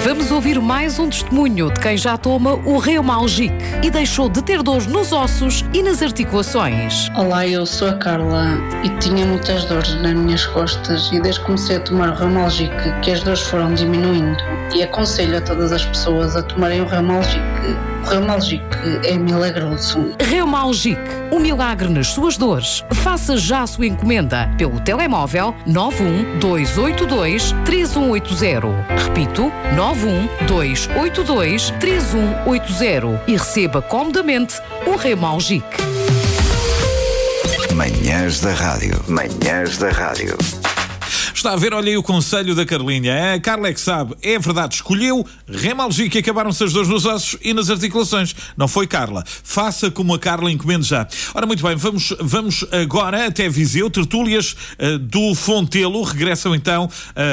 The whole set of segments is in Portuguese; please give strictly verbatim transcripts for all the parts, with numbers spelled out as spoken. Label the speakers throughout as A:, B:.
A: Vamos ouvir mais um testemunho de quem já toma o Reumalgic e deixou de ter dores nos ossos e nas articulações.
B: Olá, eu sou a Carla e tinha muitas dores nas minhas costas e desde que comecei a tomar o Reumalgic que as dores foram diminuindo e aconselho a todas as pessoas a tomarem o Reumalgic. O Reumalgic é milagroso.
A: Reumalgic, um milagre nas suas dores. Faça já a sua encomenda pelo telemóvel nove um dois oito dois três um oito zero. Repito, nove um dois oito dois três um oito zero e receba comodamente o Reumalgic.
C: Manhãs da Rádio. Manhãs da Rádio.
D: Está a ver, olha aí o conselho da Carlinha. A Carla é que sabe, é verdade, escolheu Reumalgic e acabaram-se as dores nos ossos e nas articulações. Não foi, Carla? Faça como a Carla, encomende já. Ora, muito bem, vamos, vamos agora até Viseu. Tertúlias uh, do Fontelo regressam então,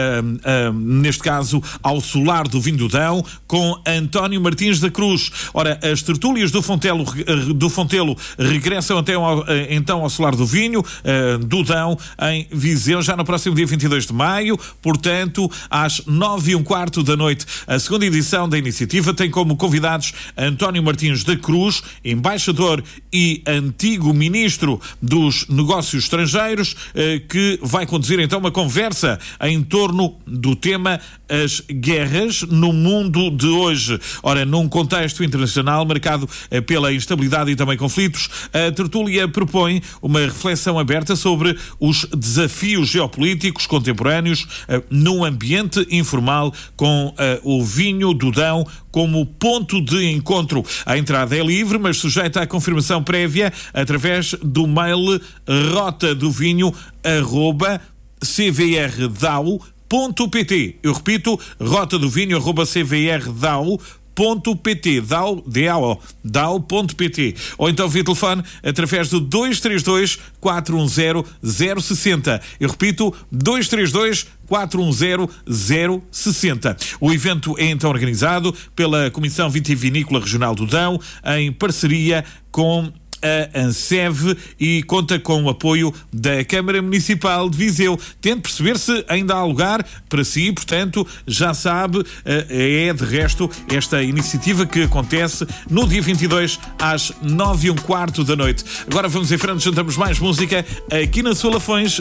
D: uh, uh, neste caso, ao Solar do Vinho do Dão, com António Martins da Cruz. Ora, as tertúlias do Fontelo, uh, do Fontelo regressam até ao, uh, então ao Solar do Vinho uh, do Dão, em Viseu, já no próximo dia vinte e dois de maio, portanto, às nove e um quarto da noite. A segunda edição da iniciativa tem como convidados António Martins da Cruz, embaixador e antigo ministro dos Negócios Estrangeiros, que vai conduzir então uma conversa em torno do tema as guerras no mundo de hoje. Ora, num contexto internacional marcado pela instabilidade e também conflitos, a tertúlia propõe uma reflexão aberta sobre os desafios geopolíticos contemporâneos uh, num ambiente informal com uh, o vinho do Dão como ponto de encontro. A entrada é livre, mas sujeita à confirmação prévia através do mail rota do vinho arroba c v r d a u ponto p t. Eu repito, rota do vinho arroba c v r d a u ponto p t, D A U, D A O, D A U ponto p t. Ou então via telefone através do dois três dois, quatro um zero, zero seis zero. Eu repito, dois três dois, quatro um zero, zero seis zero. O evento é então organizado pela Comissão Vitivinícola Regional do Dão, em parceria com a ANSEV e conta com o apoio da Câmara Municipal de Viseu. Tente perceber se ainda há lugar para si, portanto, já sabe, é de resto esta iniciativa que acontece no dia vinte e dois às nove e um quarto da noite. Agora vamos em frente, juntamos mais música aqui na Sua Lafões